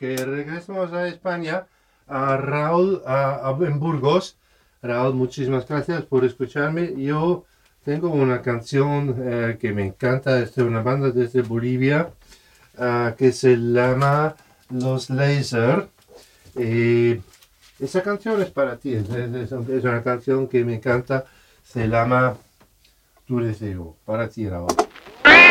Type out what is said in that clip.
que regresamos a España, a Raúl, en Burgos. Raúl, muchísimas gracias por escucharme. Yo tengo una canción que me encanta, es de una banda desde Bolivia que se llama Los Laser. Esa canción es para ti, es una canción que me encanta, se llama Tu Deseo, para ti, Raúl.